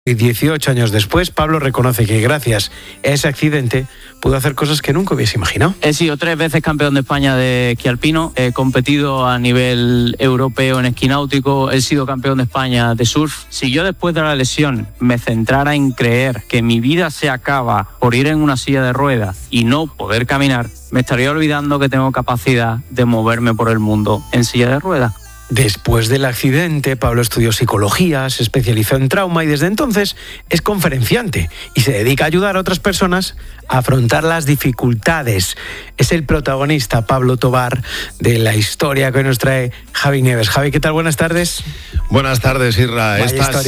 Y 18 años después, Pablo reconoce que gracias a ese accidente pudo hacer cosas que nunca hubiese imaginado. He sido 3 veces campeón de España de esquí alpino, he competido a nivel europeo en esquí náutico, he sido campeón de España de surf. Si yo después de la lesión me centrara en creer que mi vida se acaba por ir en una silla de ruedas y no poder caminar, me estaría olvidando que tengo capacidad de moverme por el mundo en silla de ruedas. Después del accidente, Pablo estudió psicología, se especializó en trauma y desde entonces es conferenciante y se dedica a ayudar a otras personas a afrontar las dificultades. Es el protagonista, Pablo Tobar, de la historia que hoy nos trae Javi Nieves. Javi, ¿qué tal? Buenas tardes. Buenas tardes, Isra. Esta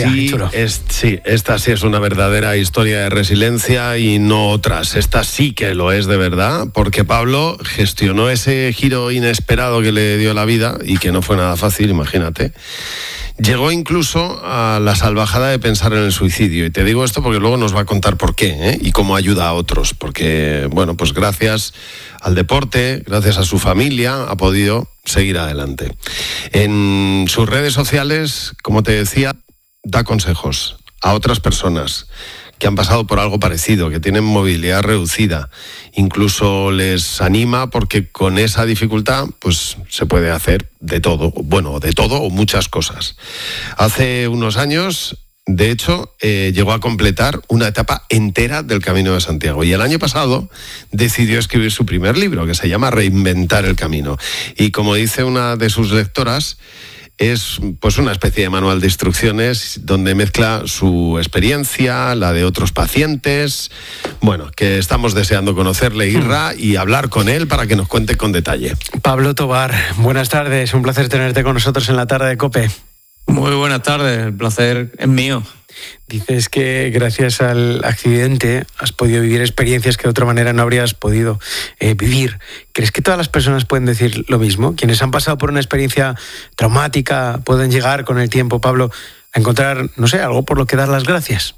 sí es una verdadera historia de resiliencia y no otras. Esta sí que lo es de verdad, porque Pablo gestionó ese giro inesperado que le dio la vida y que no fue nada fácil, imagínate. Llegó incluso a la salvajada de pensar en el suicidio. Y te digo esto porque luego nos va a contar por qué, y cómo ayuda a otros. Porque, bueno, pues gracias al deporte, gracias a su familia, ha podido seguir adelante. En sus redes sociales, como te decía, da consejos a otras personas que han pasado por algo parecido, que tienen movilidad reducida. Incluso les anima porque con esa dificultad pues se puede hacer de todo, o muchas cosas. Hace unos años, de hecho, llegó a completar una etapa entera del Camino de Santiago. Y el año pasado decidió escribir su primer libro, que se llama Reinventar el Camino. Y como dice una de sus lectoras, es pues una especie de manual de instrucciones donde mezcla su experiencia, la de otros pacientes. Bueno, que estamos deseando conocerle, Irra, y hablar con él para que nos cuente con detalle. Pablo Tobar, buenas tardes. Un placer tenerte con nosotros en la tarde de COPE. Muy buenas tardes, el placer es mío. Dices que gracias al accidente has podido vivir experiencias que de otra manera no habrías podido vivir. ¿Crees que todas las personas pueden decir lo mismo? Quienes han pasado por una experiencia traumática pueden llegar con el tiempo, Pablo, a encontrar, no sé, algo por lo que dar las gracias.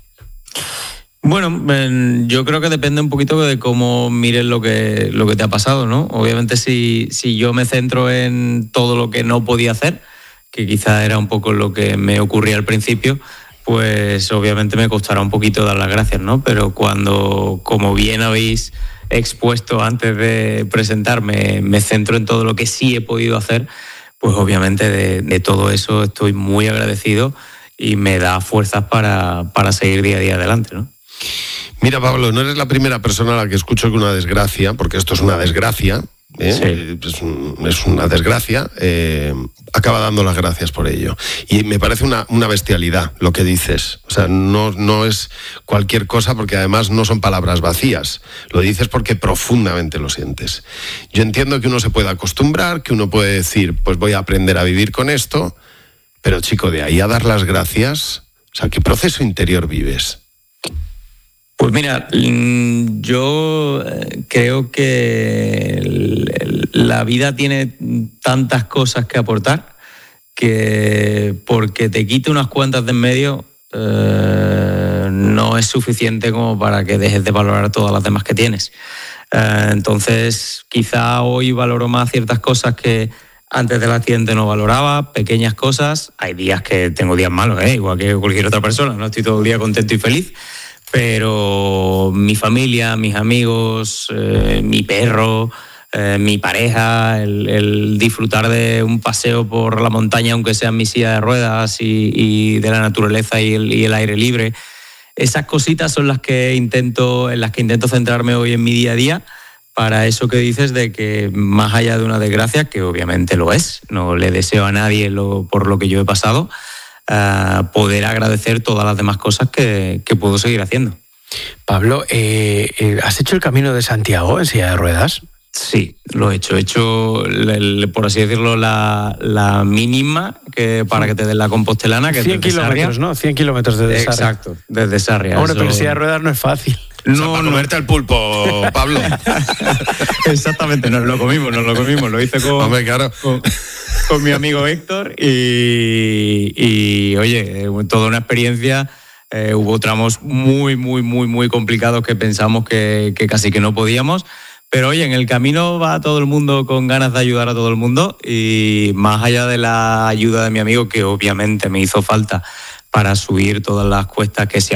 Bueno, yo creo que depende un poquito de cómo mires lo que te ha pasado, ¿no? Obviamente si yo me centro en todo lo que no podía hacer, que quizá era un poco lo que me ocurría al principio, pues obviamente me costará un poquito dar las gracias, ¿no? Pero cuando, como bien habéis expuesto antes de presentarme, me centro en todo lo que sí he podido hacer, pues obviamente de todo eso estoy muy agradecido y me da fuerzas para seguir día a día adelante, ¿no? Mira, Pablo, no eres la primera persona a la que escucho que una desgracia, porque esto es una desgracia, Sí. Es una desgracia, acaba dando las gracias por ello. Y me parece una bestialidad lo que dices. O sea, no es cualquier cosa, porque además no son palabras vacías. Lo dices porque profundamente lo sientes. Yo entiendo que uno se puede acostumbrar, que uno puede decir, pues voy a aprender a vivir con esto, pero chico, de ahí a dar las gracias, o sea, ¿qué proceso interior vives? Pues mira, yo creo que la vida tiene tantas cosas que aportar que porque te quite unas cuantas de en medio no es suficiente como para que dejes de valorar todas las demás que tienes. Entonces, quizá hoy valoro más ciertas cosas que antes del accidente no valoraba, pequeñas cosas. Hay días que tengo días malos, igual que cualquier otra persona, no estoy todo el día contento y feliz. Pero mi familia, mis amigos, mi perro, mi pareja, el disfrutar de un paseo por la montaña, aunque sea en mi silla de ruedas, y de la naturaleza y el aire libre, esas cositas son en las que intento centrarme hoy en mi día a día, para eso que dices de que más allá de una desgracia, que obviamente lo es, no le deseo a nadie por lo que yo he pasado, poder agradecer todas las demás cosas que puedo seguir haciendo. Pablo, ¿has hecho el Camino de Santiago en silla de ruedas? Sí, lo he hecho. He hecho, por así decirlo, la mínima para que te den la compostelana, que 100 es desde kilómetros, Sarria. ¿no? 100 kilómetros desde Sarria. Exacto, desde Sarria. Hombre, pero en silla de ruedas no es fácil. No, para comerte el pulpo, Pablo. Exactamente, nos lo comimos. Lo hice con mi amigo Héctor y oye, toda una experiencia. Hubo tramos muy, muy, muy, muy complicados que pensamos que casi que no podíamos. Pero oye, en el camino va todo el mundo con ganas de ayudar a todo el mundo, y más allá de la ayuda de mi amigo, que obviamente me hizo falta para subir todas las cuestas que se